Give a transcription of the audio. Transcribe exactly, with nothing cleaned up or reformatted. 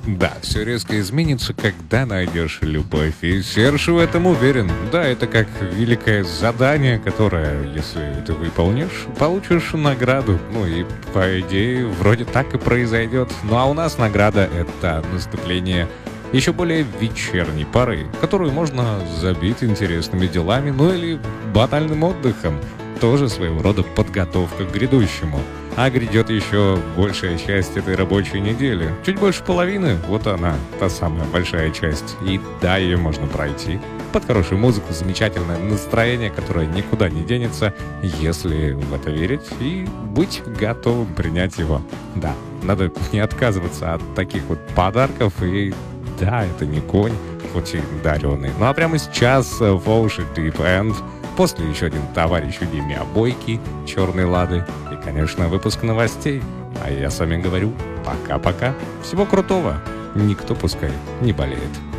Да, все резко изменится, когда найдешь любовь. И Серж в этом уверен. Да, это как великое задание, которое, если ты выполнишь, получишь награду. Ну и, по идее, вроде так и произойдет. Ну а у нас награда — это наступление еще более вечерней поры, которую можно забить интересными делами, ну или банальным отдыхом. Тоже своего рода подготовка к грядущему. А грядет еще большая часть этой рабочей недели. Чуть больше половины, вот она, та самая большая часть. И да, ее можно пройти под хорошую музыку, замечательное настроение, которое никуда не денется, если в это верить и быть готовым принять его. Да, надо не отказываться от таких вот подарков. И да, это не конь, хоть и дареный. Ну а прямо сейчас в Ocean Deep End. После еще один товарищ у Дими Обойки, черной лады. И, конечно, выпуск новостей. А я с вами говорю пока-пока. Всего крутого. Никто пускай не болеет.